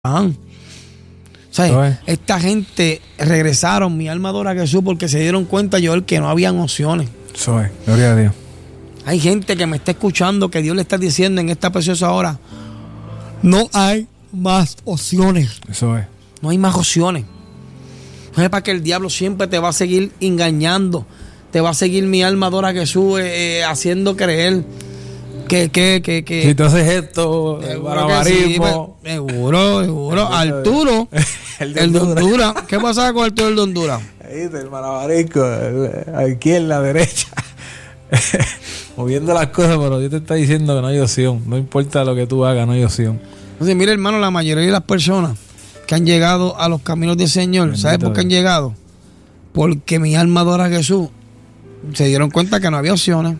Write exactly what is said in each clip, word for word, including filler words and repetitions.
O sea, esta gente regresaron, mi alma adora a Jesús, porque se dieron cuenta, Joel, que no habían opciones. Eso es, gloria a Dios. Hay gente que me está escuchando, que Dios le está diciendo en esta preciosa hora: no hay más opciones. Eso es. No hay más opciones. No es para que el diablo siempre te va a seguir engañando. Te va a seguir, mi alma adora a Jesús, eh, eh, haciendo creer que, que, que, que si tú haces esto, el barbarismo. Sí, seguro, seguro. Arturo, el de, el de Honduras. ¿Qué pasa con Arturo el de Honduras? Ahí el malabarisco, aquí en la derecha. Moviendo las cosas, pero Dios te está diciendo que no hay opción. No importa lo que tú hagas, no hay opción. Entonces, mira, hermano, la mayoría de las personas que han llegado a los caminos del Señor, ¿sabes por qué han llegado? Porque mi alma adora a Jesús. Se dieron cuenta que no había opciones.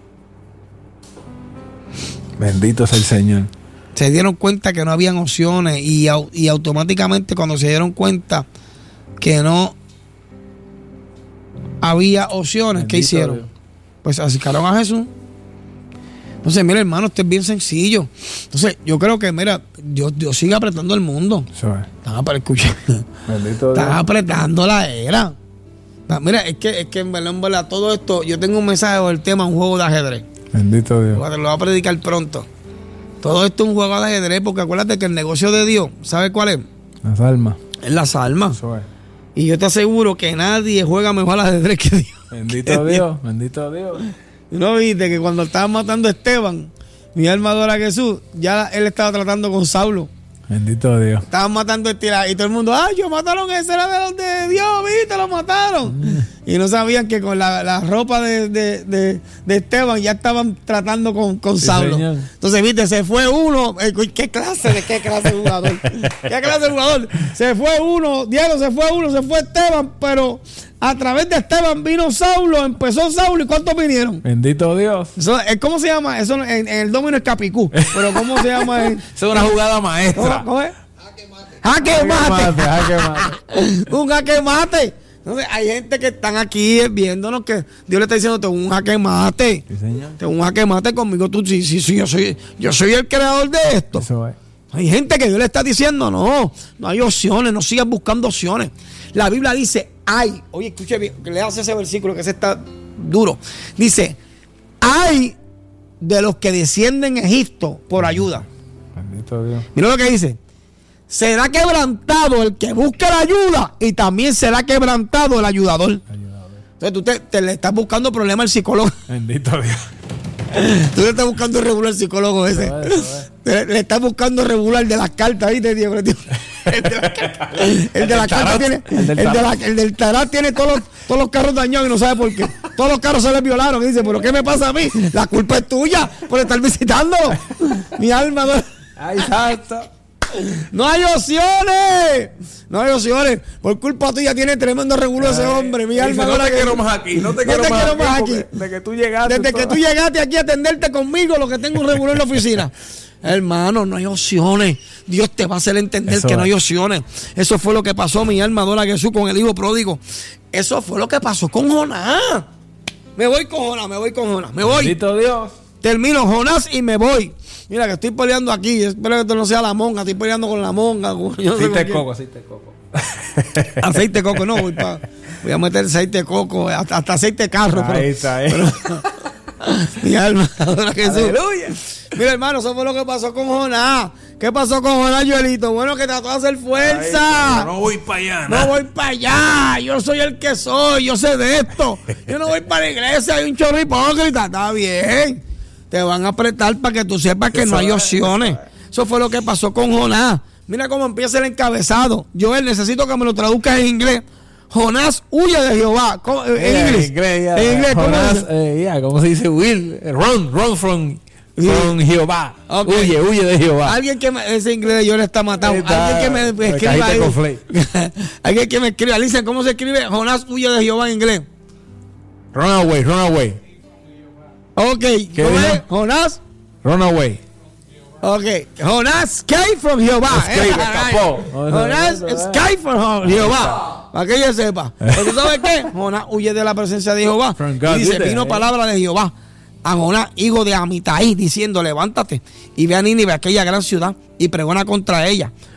Bendito sea el Señor. Se dieron cuenta que no habían opciones y, y automáticamente cuando se dieron cuenta que no había opciones, bendito, ¿qué hicieron? Dios. Pues acercaron a Jesús. Entonces, mira, hermano, esto es bien sencillo. Entonces, yo creo que, mira, Dios, Dios sigue apretando el mundo. Eso es. Están para escuchar. Bendito Están Dios. apretando la era. Mira, es que, es que en verdad, en verdad, todo esto, yo tengo un mensaje del tema, un juego de ajedrez. Bendito Dios. Lo voy a predicar pronto. Todo esto es un juego de ajedrez, porque acuérdate que el negocio de Dios, ¿sabes cuál es? Las almas. Es las almas. Eso es. Y yo te aseguro que nadie juega mejor ajedrez que Dios. Bendito que Dios, Dios, bendito Dios. ¿No viste que cuando estaban matando a Esteban, mi alma adora a Jesús, ya él estaba tratando con Saulo? Bendito Dios. Estaban matando a Esteban y todo el mundo, ¡ay, yo mataron ese, era de los de Dios, viste, lo mataron! Mm. Y no sabían que con la, la ropa de, de, de, de Esteban ya estaban tratando con, con sí, Saulo. Señor. Entonces, viste, se fue uno, eh, ¿qué clase de qué clase de jugador? ¿Qué clase de jugador? Se fue uno, Diego, se fue uno, se fue Esteban, pero a través de Esteban vino Saulo, empezó Saulo, ¿y cuántos vinieron? Bendito Dios. Eso, ¿cómo se llama? Eso en, en el domino es capicú, pero ¿cómo se llama? En, eso es una jugada maestra. ¿Cómo, cómo es? Jaque mate. Jaque mate. Un jaque mate. Entonces, hay gente que están aquí viéndonos que Dios le está diciendo, tengo un jaque mate. Sí, señor. Tengo un jaque mate conmigo. Tú, sí, sí, sí, yo soy, yo soy el creador de esto. Eso es. Hay gente que Dios le está diciendo, no, no hay opciones, no sigas buscando opciones. La Biblia dice, hay, oye, escuche bien, que le hace ese versículo que ese está duro. Dice, hay de los que descienden a Egipto por ayuda. Bendito Dios. Mira lo que dice. Será quebrantado el que busca la ayuda y también será quebrantado el ayudador. ayudador. Entonces tú te, te le estás buscando problemas al psicólogo. Bendito Dios. Tú le estás buscando regular al psicólogo ese. Eso es, eso es. Le, le estás buscando regular de las cartas, ¿viste, Diego? El de las cartas. El de las cartas tiene. El del, el, de la, el del tarot tiene todos los, todos los carros dañados y no sabe por qué. Todos los carros se les violaron. Y dice, ¿pero qué me pasa a mí? La culpa es tuya por estar visitándolo. Mi alma. No... Ay, santo. No hay opciones. No hay opciones. Por culpa tuya tiene tremendo regulo ese hombre. Mi alma. No te quiero más aquí. No te quiero, no te más, quiero más aquí. Desde que tú llegaste. Desde que tú llegaste aquí a atenderte conmigo, lo que tengo un regulo en la oficina. Hermano, no hay opciones. Dios te va a hacer entender Eso que es. no hay opciones. Eso fue lo que pasó, mi alma adora a Jesús, con el hijo pródigo. Eso fue lo que pasó con Jonás. Me voy con Jonás, me voy con Jonás. Me voy. Bendito Dios. Termino Jonás y me voy. Mira que estoy peleando aquí. Espero que esto no sea la monga. Estoy peleando con la monga. Yo aceite de coco, aceite de coco. Aceite de coco, no. Voy, pa, voy a meter aceite de coco. Hasta, hasta aceite de carro. Ahí pero, está, ahí. Pero, mi alma, adora a Jesús. Aleluya. Mira, hermano, eso fue lo que pasó con Jonás. ¿Qué pasó con Jonás, Joelito? Bueno, que trató de hacer fuerza. Ay, no voy para allá. No, no voy para allá. Yo soy el que soy. Yo sé de esto. Yo no voy para la iglesia. Hay un chorro hipócrita. Está bien. Te van a apretar para que tú sepas que eso no hay opciones. Eso, eso fue lo que pasó con Jonás. Mira cómo empieza el encabezado. Joel, necesito que me lo traduzcas en inglés. Jonás huye de Jehová. ¿Cómo? En yeah, inglés. Yeah. En inglés. ¿Cómo, Jonás, eh, yeah, ¿cómo se dice? Will, run, run from, from Jehová. Okay. Huye, huye de Jehová. Alguien que me, ese inglés de Joel está matado. Está, alguien que me escriba ahí. Alguien que me escriba. Alicia, ¿cómo se escribe? Jonás huye de Jehová en inglés. Run away, run away. Ok, ¿cómo es? Jonás. Run away. Ok, Jonás escape from Jehová. Escape, escapó. Jonás escape from Jehová. Para que yo sepa. Pero tú sabes qué? Jonás huye de la presencia de Jehová. Y dice, vino palabra de Jehová a Jonás, hijo de Amitai, diciendo, levántate y ve a Nínive, aquella gran ciudad, y pregona contra ella,